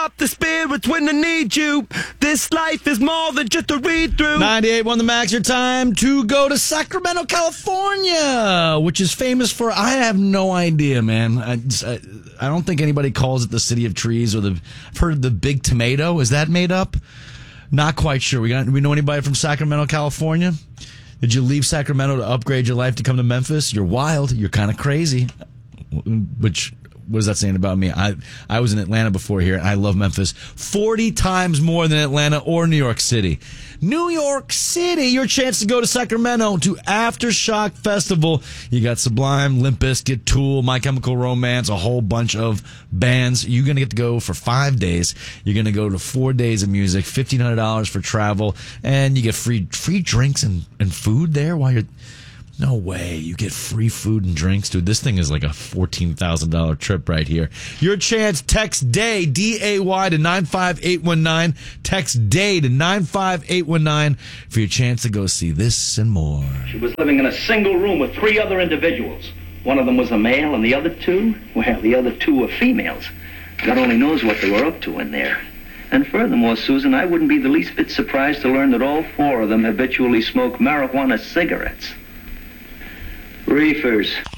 up the spirits when I need you. This life is more than just a read-through. 98.1 The Max, your time to go to Sacramento, California, which is famous for, I have no idea, man. I don't think anybody calls it the city of trees or I've heard of the Big Tomato. Is that made up? Not quite sure. We know anybody from Sacramento, California? Did you leave Sacramento to upgrade your life to come to Memphis? You're wild. You're kind of crazy. Which, what is that saying about me? I was in Atlanta before here, and I love Memphis 40 times more than Atlanta or New York City. New York City, your chance to go to Sacramento to Aftershock Festival. You got Sublime, Limp Bizkit, Tool, My Chemical Romance, a whole bunch of bands. You're going to get to go for 5 days. You're going to go to 4 days of music, $1,500 for travel, and you get free drinks and food there while you're... No way. You get free food and drinks. Dude, this thing is like a $14,000 trip right here. Your chance, text DAY, D-A-Y, to 95819. Text DAY to 95819 for your chance to go see this and more. She was living in a single room with 3 other individuals. One of them was a male, and the other 2, well, the other 2 were females. God only knows what they were up to in there. And furthermore, Susan, I wouldn't be the least bit surprised to learn that all 4 of them habitually smoke marijuana cigarettes. Reefers.